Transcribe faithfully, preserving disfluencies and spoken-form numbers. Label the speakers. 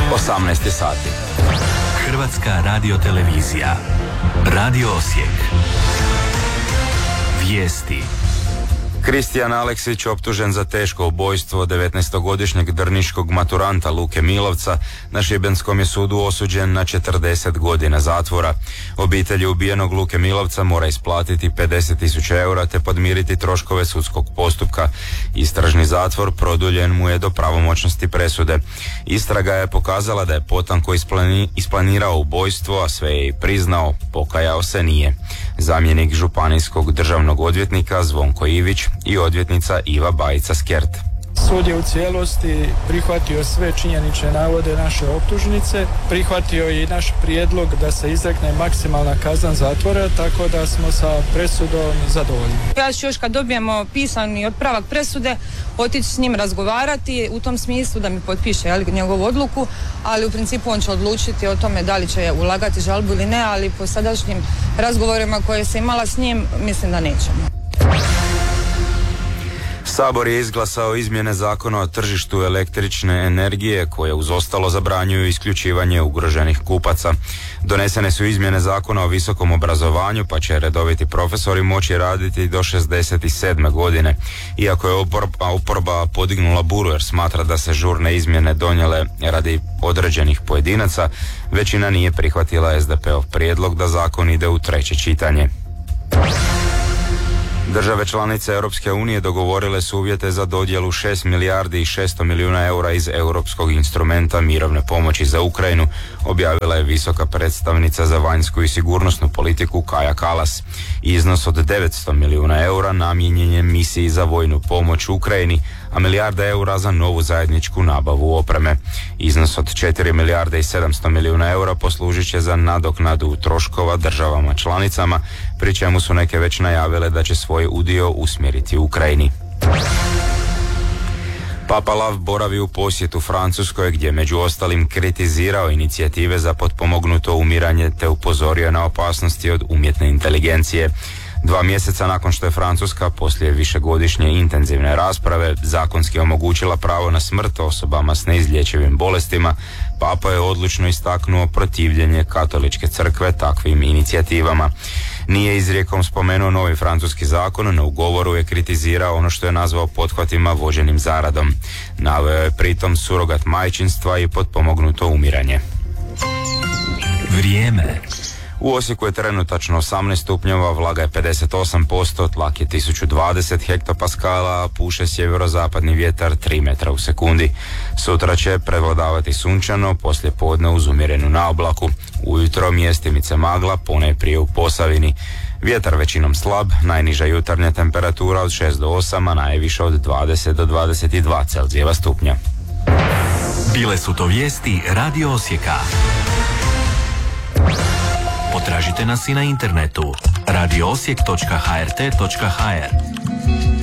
Speaker 1: osamnaest sati.
Speaker 2: Hrvatska radiotelevizija. Radio Osijek. Vijesti.
Speaker 1: Kristijan Aleksić optužen za teško ubojstvo devetnaestogodišnjeg drniškog maturanta Luke Milovca na šibenskom je sudu osuđen na četrdeset godina zatvora. Obitelji ubijenog Luke Milovca mora isplatiti pedeset tisuća eura te podmiriti troškove sudskog postupka. Istražni zatvor produljen mu je do pravomoćnosti presude. Istraga je pokazala da je potanko isplani, isplanirao ubojstvo, a sve je i priznao, pokajao se nije. Zamjenik županijskog državnog odvjetnika Zvonko Ivić i odvjetnica Iva Bajica-Skert.
Speaker 3: Sud je u cijelosti prihvatio sve činjenične navode naše optužnice, prihvatio i naš prijedlog da se izrekne maksimalna kazna zatvora, tako da smo sa presudom zadovoljni.
Speaker 4: Ja ću još kad dobijemo pisani otpravak presude otići s njim razgovarati u tom smislu da mi potpiše jel, njegovu odluku, ali u principu on će odlučiti o tome da li će ulagati žalbu ili ne, ali po sadašnjim razgovorima koje se imala s njim mislim da nećemo.
Speaker 1: Sabor je izglasao izmjene zakona o tržištu električne energije koje uz ostalo zabranjuju isključivanje ugroženih kupaca. Donesene su izmjene zakona o visokom obrazovanju pa će redoviti profesori moći raditi do šezdeset sedme godine. Iako je oporba, oporba podignula buru jer smatra da se žurne izmjene donijele radi određenih pojedinaca, većina nije prihvatila es de peov prijedlog da zakon ide u treće čitanje. Države članice Europske unije dogovorile su uvjete za dodjelu šest milijardi i šesto milijuna eura iz Europskog instrumenta mirovne pomoći za Ukrajinu, objavila je visoka predstavnica za vanjsku i sigurnosnu politiku Kaja Kallas. Iznos od devetsto milijuna eura namijenjen je misiji za vojnu pomoć Ukrajini, a milijarda eura za novu zajedničku nabavu opreme. Iznos od četiri milijarde i sedamsto milijuna eura poslužit će za nadoknadu troškova državama članicama, pri čemu su neke već najavile da će svoj udio usmjeriti u Ukrajini. Papa Lav boravi u posjetu Francuskoj gdje među ostalim kritizirao inicijative za potpomognuto umiranje te upozorio na opasnosti od umjetne inteligencije. Dva mjeseca nakon što je Francuska poslije višegodišnje intenzivne rasprave zakonski omogućila pravo na smrt osobama s neizlječivim bolestima, Papa je odlučno istaknuo protivljenje katoličke crkve takvim inicijativama. Nije izrijekom spomenuo novi francuski zakon, no u govoru je kritizirao ono što je nazvao pothvatima vođenim zaradom. Naveo je pritom surogat majčinstva i potpomognuto umiranje.
Speaker 2: Vrijeme.
Speaker 1: U Osijeku je trenutačno osamnaest stupnjeva, vlaga je pedeset osam posto, tlak je tisuću dvadeset hektopaskala, a puše sjeverozapadni vjetar tri metra u sekundi. Sutra će prevladavati sunčano, poslije podne uz umjerenu naoblaku. Ujutro mjestimice magla, ponajprije u Posavini. Vjetar većinom slab, najniža jutarnja temperatura od šest do osam, a najviša od dvadeset do dvadeset dva Celzijeva stupnja.
Speaker 2: Bile su to vijesti Radio Osijeka. Potražite nas i na internetu radio osijek točka h r t točka h r.